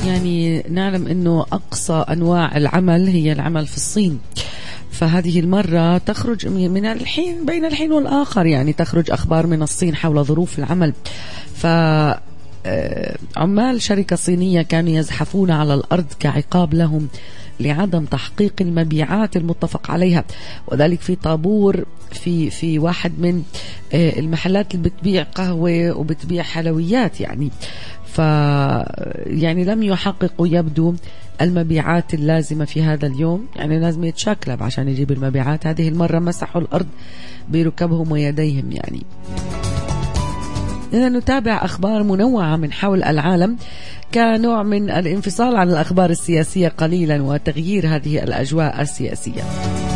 يعني نعلم أنه أقصى أنواع العمل هي العمل في الصين، فهذه المرة تخرج من الحين بين الحين والآخر، يعني تخرج أخبار من الصين حول ظروف العمل. عمال شركة صينية كانوا يزحفون على الأرض كعقاب لهم لعدم تحقيق المبيعات المتفق عليها، وذلك في طابور في واحد من المحلات اللي بتبيع قهوة وبتبيع حلويات. يعني لم يحققوا يبدو المبيعات اللازمة في هذا اليوم، يعني لازم يتشكلب عشان يجيب المبيعات. هذه المرة مسحوا الأرض بركبهم ويديهم. يعني إذا نتابع أخبار منوعة من حول العالم كنوع من الانفصال عن الأخبار السياسية قليلا وتغيير هذه الأجواء السياسية.